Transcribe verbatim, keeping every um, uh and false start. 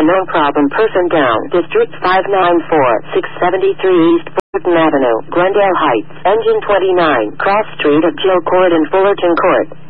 unknown problem person down. District five nine four, six seventy-three East Fulton Avenue, Glendale Heights. Engine twenty-nine, cross street of Jill Court and Fullerton Court.